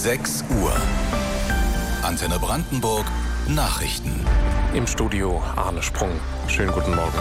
6 Uhr. Antenne Brandenburg Nachrichten. Im Studio Arne Sprung. Schönen guten Morgen.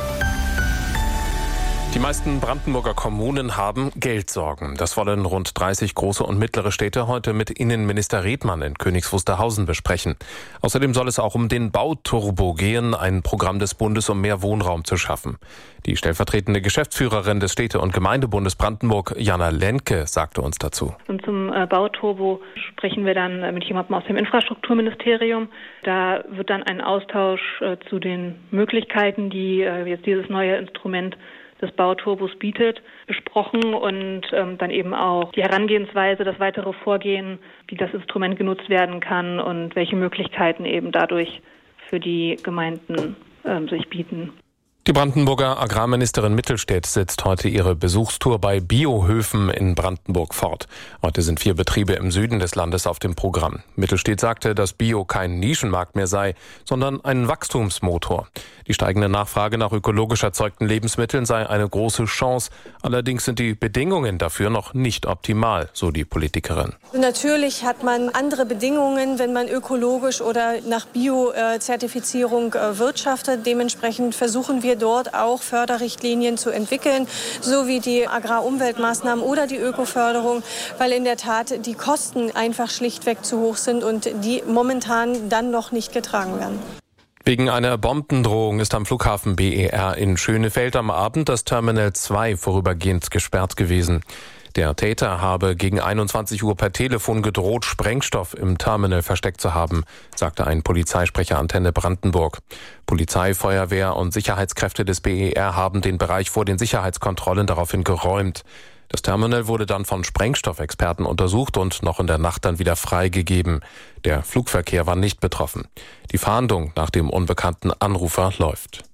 Die meisten Brandenburger Kommunen haben Geldsorgen. Das wollen rund 30 große und mittlere Städte heute mit Innenminister Redmann in Königs Wusterhausen besprechen. Außerdem soll es auch um den Bauturbo gehen, ein Programm des Bundes, um mehr Wohnraum zu schaffen. Die stellvertretende Geschäftsführerin des Städte- und Gemeindebundes Brandenburg, Jana Lenke, sagte uns dazu. Und zum Bauturbo sprechen wir dann mit jemandem aus dem Infrastrukturministerium. Da wird dann ein Austausch zu den Möglichkeiten, die jetzt dieses neue Instrument des Bauturbos bietet, besprochen und dann eben auch die Herangehensweise, das weitere Vorgehen, wie das Instrument genutzt werden kann und welche Möglichkeiten eben dadurch für die Gemeinden sich bieten. Die Brandenburger Agrarministerin Mittelstädt setzt heute ihre Besuchstour bei Biohöfen in Brandenburg fort. Heute sind 4 Betriebe im Süden des Landes auf dem Programm. Mittelstädt sagte, dass Bio kein Nischenmarkt mehr sei, sondern ein Wachstumsmotor. Die steigende Nachfrage nach ökologisch erzeugten Lebensmitteln sei eine große Chance. Allerdings sind die Bedingungen dafür noch nicht optimal, so die Politikerin. Natürlich hat man andere Bedingungen, wenn man ökologisch oder nach Bio-Zertifizierung wirtschaftet. Dementsprechend versuchen wir dort auch Förderrichtlinien zu entwickeln, so wie die Agrarumweltmaßnahmen oder die Ökoförderung, weil in der Tat die Kosten einfach schlichtweg zu hoch sind und die momentan dann noch nicht getragen werden. Wegen einer Bombendrohung ist am Flughafen BER in Schönefeld am Abend das Terminal 2 vorübergehend gesperrt gewesen. Der Täter habe gegen 21 Uhr per Telefon gedroht, Sprengstoff im Terminal versteckt zu haben, sagte ein Polizeisprecher Antenne Brandenburg. Polizei, Feuerwehr und Sicherheitskräfte des BER haben den Bereich vor den Sicherheitskontrollen daraufhin geräumt. Das Terminal wurde dann von Sprengstoffexperten untersucht und noch in der Nacht dann wieder freigegeben. Der Flugverkehr war nicht betroffen. Die Fahndung nach dem unbekannten Anrufer läuft.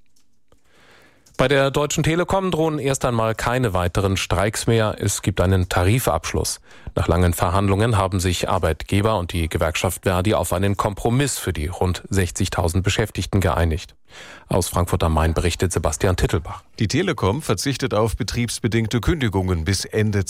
Bei der Deutschen Telekom drohen erst einmal keine weiteren Streiks mehr. Es gibt einen Tarifabschluss. Nach langen Verhandlungen haben sich Arbeitgeber und die Gewerkschaft Verdi auf einen Kompromiss für die rund 60.000 Beschäftigten geeinigt. Aus Frankfurt am Main berichtet Sebastian Tittelbach. Die Telekom verzichtet auf betriebsbedingte Kündigungen bis Ende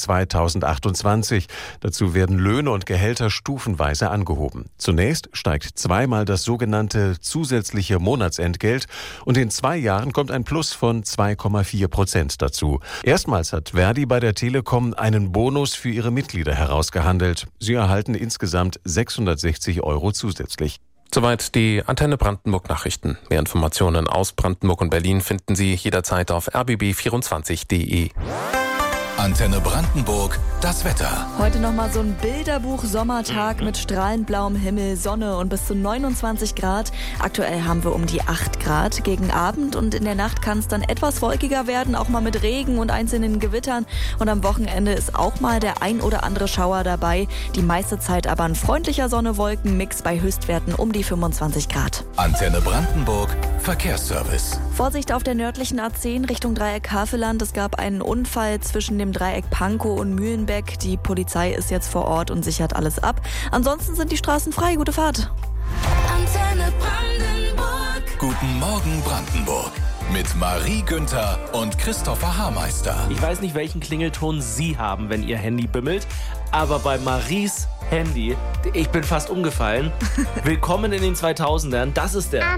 2028. Dazu werden Löhne und Gehälter stufenweise angehoben. Zunächst steigt zweimal das sogenannte zusätzliche Monatsentgelt und in 2 Jahren kommt ein Plus von 2,4% dazu. Erstmals hat Verdi bei der Telekom einen Bonus für ihre Mitglieder herausgehandelt. Sie erhalten insgesamt 660 € zusätzlich. Soweit die Antenne Brandenburg Nachrichten. Mehr Informationen aus Brandenburg und Berlin finden Sie jederzeit auf rbb24.de. Antenne Brandenburg, das Wetter. Heute nochmal so ein Bilderbuch-Sommertag mit strahlend blauem Himmel, Sonne und bis zu 29 Grad. Aktuell haben wir um die 8 Grad. Gegen Abend und in der Nacht kann es dann etwas wolkiger werden, auch mal mit Regen und einzelnen Gewittern. Und am Wochenende ist auch mal der ein oder andere Schauer dabei. Die meiste Zeit aber ein freundlicher Sonne-Wolken-Mix bei Höchstwerten um die 25 Grad. Antenne Brandenburg, Verkehrsservice. Vorsicht auf der nördlichen A10 Richtung Dreieck Havelland. Es gab einen Unfall zwischen dem Dreieck Pankow und Mühlenbeck. Die Polizei ist jetzt vor Ort und sichert alles ab. Ansonsten sind die Straßen frei. Gute Fahrt. Antenne Brandenburg. Guten Morgen Brandenburg. Mit Marie Günther und Christopher Haarmeister. Ich weiß nicht, welchen Klingelton Sie haben, wenn Ihr Handy bimmelt, aber bei Maries Handy, ich bin fast umgefallen. Willkommen in den 2000ern, das ist der.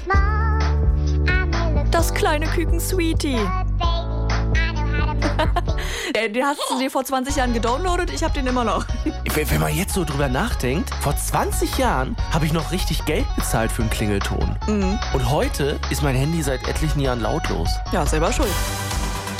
Das kleine Küken Sweetie. Den hast du dir vor 20 Jahren gedownloadet, ich hab den immer noch. Wenn man jetzt so drüber nachdenkt, vor 20 Jahren habe ich noch richtig Geld bezahlt für einen Klingelton. Und heute ist mein Handy seit etlichen Jahren lautlos. Ja, selber schuld.